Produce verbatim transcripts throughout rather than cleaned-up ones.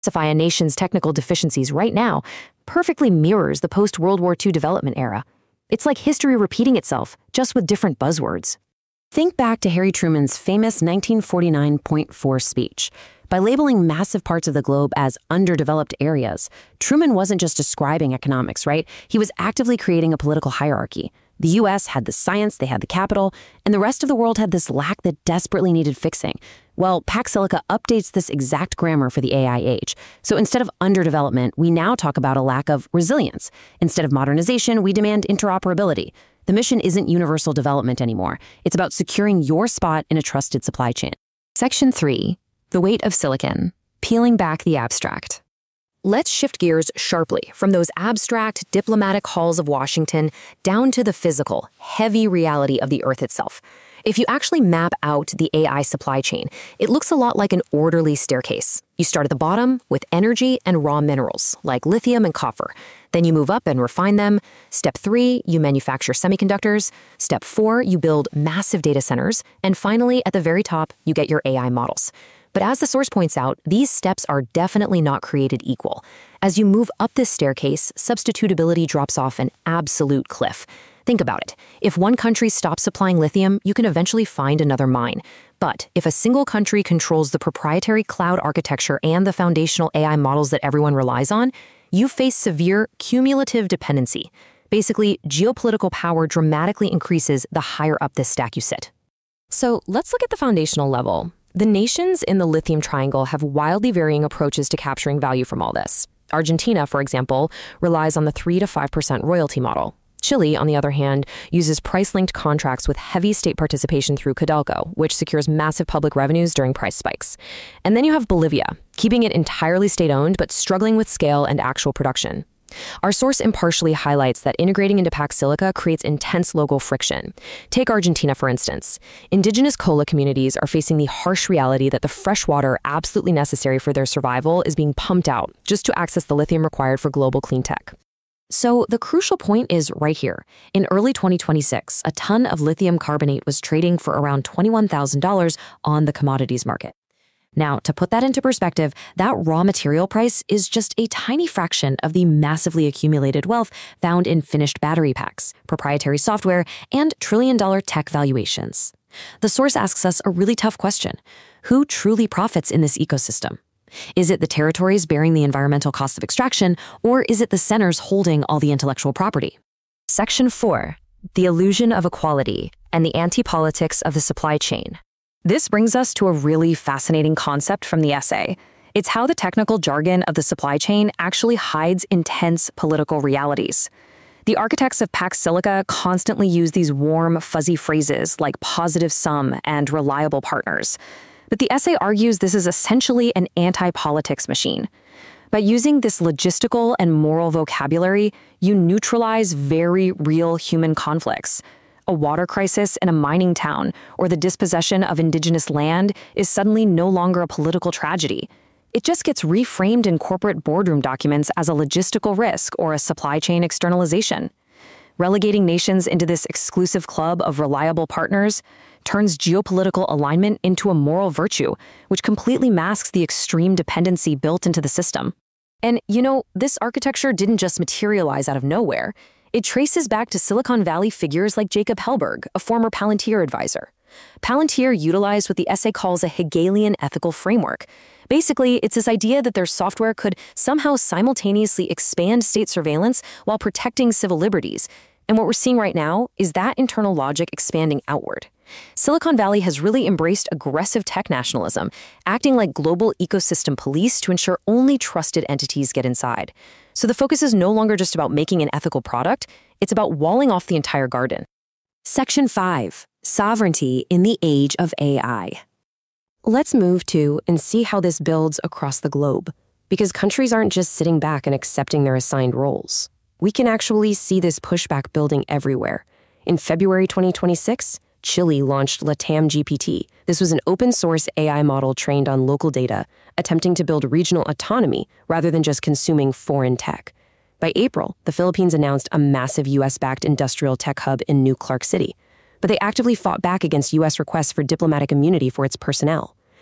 Specify a nation's technical deficiencies right now perfectly mirrors the post-World War Two development era. It's like history repeating itself, just with different buzzwords. Think back to Harry Truman's famous nineteen forty-nine Point Four speech. By labeling massive parts of the globe as underdeveloped areas, Truman wasn't just describing economics, right? He was actively creating a political hierarchy. The U S had the science, they had the capital, and the rest of the world had this lack that desperately needed fixing. Well, Pax Silica updates this exact grammar for the A I age. So instead of underdevelopment, we now talk about a lack of resilience. Instead of modernization, we demand interoperability. The mission isn't universal development anymore. It's about securing your spot in a trusted supply chain. Section three, the weight of silicon, peeling back the abstract. Let's shift gears sharply from those abstract diplomatic halls of Washington down to the physical, heavy reality of the Earth itself. If you actually map out the A I supply chain, it looks a lot like an orderly staircase. You start at the bottom with energy and raw minerals, like lithium and copper. Then you move up and refine them. Step three, you manufacture semiconductors. Step four, you build massive data centers. And finally, at the very top, you get your A I models. But as the source points out, these steps are definitely not created equal. As you move up this staircase, substitutability drops off an absolute cliff. Think about it. If one country stops supplying lithium, you can eventually find another mine. But if a single country controls the proprietary cloud architecture and the foundational A I models that everyone relies on, you face severe cumulative dependency. Basically, geopolitical power dramatically increases the higher up this stack you sit. So let's look at the foundational level. The nations in the lithium triangle have wildly varying approaches to capturing value from all this. Argentina, for example, relies on the three to five percent royalty model. Chile, on the other hand, uses price-linked contracts with heavy state participation through Codelco, which secures massive public revenues during price spikes. And then you have Bolivia, keeping it entirely state-owned but struggling with scale and actual production. Our source impartially highlights that integrating into Pax Silica creates intense local friction. Take Argentina, for instance. Indigenous cola communities are facing the harsh reality that the fresh water absolutely necessary for their survival is being pumped out just to access the lithium required for global clean tech. So the crucial point is right here. In early twenty twenty-six, a ton of lithium carbonate was trading for around twenty-one thousand dollars on the commodities market. Now, to put that into perspective, that raw material price is just a tiny fraction of the massively accumulated wealth found in finished battery packs, proprietary software, and trillion-dollar tech valuations. The source asks us a really tough question. Who truly profits in this ecosystem? Is it the territories bearing the environmental cost of extraction, or is it the centers holding all the intellectual property? Section four, the illusion of equality and the anti-politics of the supply chain. This brings us to a really fascinating concept from the essay. It's how the technical jargon of the supply chain actually hides intense political realities. The architects of Pax Silica constantly use these warm, fuzzy phrases like positive sum and reliable partners. But the essay argues this is essentially an anti-politics machine. By using this logistical and moral vocabulary, you neutralize very real human conflicts. A water crisis in a mining town or the dispossession of indigenous land is suddenly no longer a political tragedy. It just gets reframed in corporate boardroom documents as a logistical risk or a supply chain externalization. Relegating nations into this exclusive club of reliable partners turns geopolitical alignment into a moral virtue, which completely masks the extreme dependency built into the system. And, you know, this architecture didn't just materialize out of nowhere. It traces back to Silicon Valley figures like Jacob Hellberg, a former Palantir advisor. Palantir utilized what the essay calls a Hegelian ethical framework. Basically, it's this idea that their software could somehow simultaneously expand state surveillance while protecting civil liberties. And what we're seeing right now is that internal logic expanding outward. Silicon Valley has really embraced aggressive tech nationalism, acting like global ecosystem police to ensure only trusted entities get inside. So the focus is no longer just about making an ethical product, it's about walling off the entire garden. Section five, sovereignty in the age of A I. Let's move to and see how this builds across the globe, because countries aren't just sitting back and accepting their assigned roles. We can actually see this pushback building everywhere. In February twenty twenty-six, Chile launched LATAM G P T. This was an open-source A I model trained on local data, attempting to build regional autonomy rather than just consuming foreign tech. By April, the Philippines announced a massive U S-backed industrial tech hub in New Clark City, but they actively fought back against U S requests for diplomatic immunity for its personnel.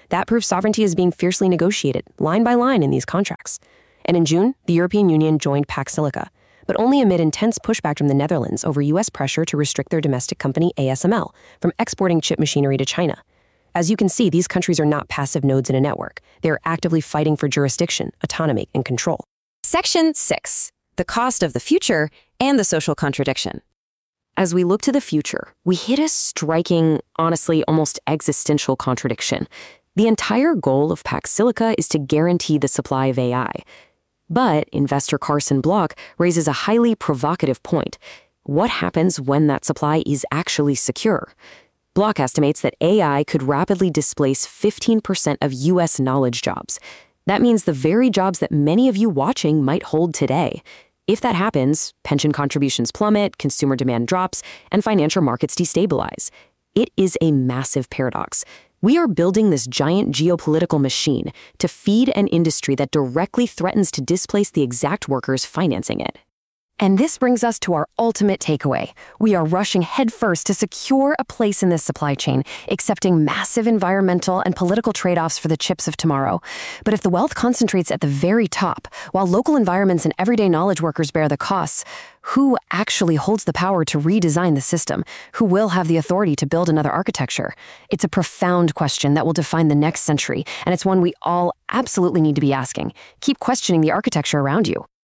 That proves sovereignty is being fiercely negotiated, line by line, in these contracts. And in June, the European Union joined Pax Silica, but only amid intense pushback from the Netherlands over U S pressure to restrict their domestic company A S M L from exporting chip machinery to China. As you can see, these countries are not passive nodes in a network. They are actively fighting for jurisdiction, autonomy, and control. Section six. The cost of the future and the social contradiction. As we look to the future, we hit a striking, honestly, almost existential contradiction. The entire goal of Pax Silica is to guarantee the supply of A I. But investor Carson Block raises a highly provocative point. What happens when that supply is actually secure? Block estimates that A I could rapidly displace fifteen percent of U S knowledge jobs. That means the very jobs that many of you watching might hold today. If that happens, pension contributions plummet, consumer demand drops, and financial markets destabilize. It is a massive paradox. We are building this giant geopolitical machine to feed an industry that directly threatens to displace the exact workers financing it. And this brings us to our ultimate takeaway. We are rushing headfirst to secure a place in this supply chain, accepting massive environmental and political trade-offs for the chips of tomorrow. But if the wealth concentrates at the very top, while local environments and everyday knowledge workers bear the costs, who actually holds the power to redesign the system? Who will have the authority to build another architecture? It's a profound question that will define the next century, and it's one we all absolutely need to be asking. Keep questioning the architecture around you.